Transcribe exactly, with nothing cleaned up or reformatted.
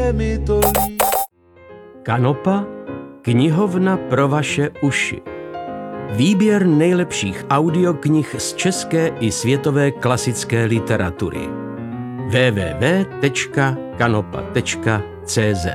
je mi to líp. Kanopa, knihovna pro vaše uši. Výběr nejlepších audioknih z české i světové klasické literatury. w w w tečka kanopa tečka cé zet